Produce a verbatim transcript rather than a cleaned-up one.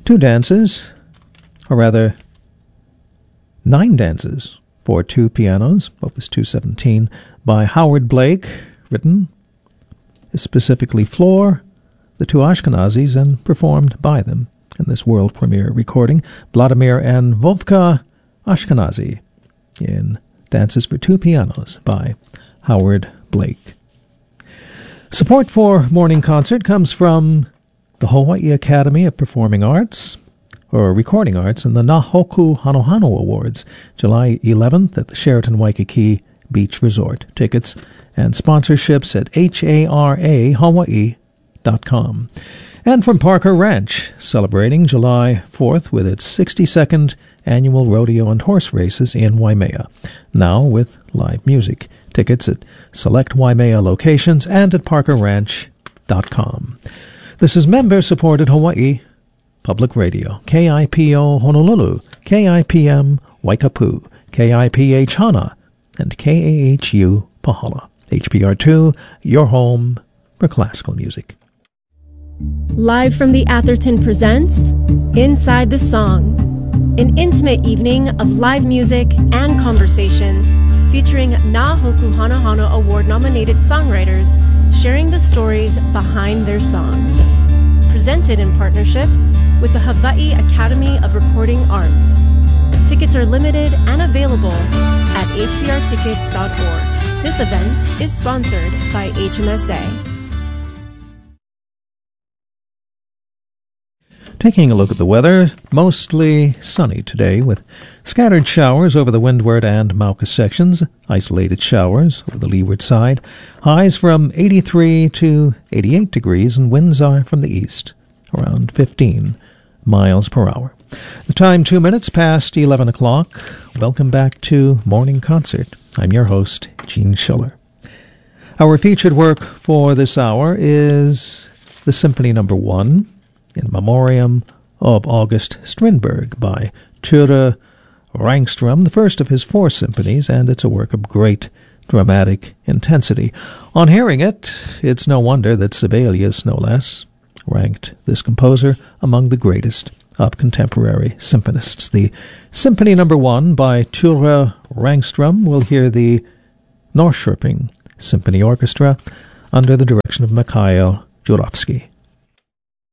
Two dances, or rather, nine dances for two pianos, Opus two seventeen, by Howard Blake, written specifically for the two Ashkenazis and performed by them in this world premiere recording, Vladimir and Vovka Ashkenazi, in Dances for Two Pianos by Howard Blake. Support for Morning Concert comes from the Hawaii Academy of Performing Arts, or Recording Arts, and the Nahoku Hanohano Awards, July eleventh at the Sheraton Waikiki Beach Resort. Tickets and sponsorships at H A R A Hawaii dot com. And from Parker Ranch, celebrating July fourth with its sixty-second annual rodeo and horse races in Waimea, now with live music. Tickets at select Waimea locations and at parker ranch dot com. This is member-supported Hawaii Public Radio, K I P O Honolulu, K I P M Waikapu, K I P H Hana, and K A H U Pahala. H P R two, your home for classical music. Live from the Atherton presents Inside the Song, an intimate evening of live music and conversation featuring Nahoku Hanohano Award-nominated songwriters sharing the stories behind their songs. Presented in partnership with the Hawaii Academy of Recording Arts. Tickets are limited and available at h b r tickets dot org. This event is sponsored by H M S A. Taking a look at the weather, mostly sunny today with scattered showers over the windward and Mauka sections, isolated showers over the leeward side, highs from eighty-three to eighty-eight degrees, and winds are from the east, around fifteen miles per hour. The time two minutes past eleven o'clock. Welcome back to Morning Concert. I'm your host, Gene Schiller. Our featured work for this hour is the Symphony Number One, in memoriam of August Strindberg by Ture Rangstrom, the first of his four symphonies, and it's a work of great dramatic intensity. On hearing it, it's no wonder that Sibelius, no less, ranked this composer among the greatest of contemporary symphonists. The Symphony Number One by Ture Rangstrom will hear the Norrköping Symphony Orchestra under the direction of Mikhail Jurovsky.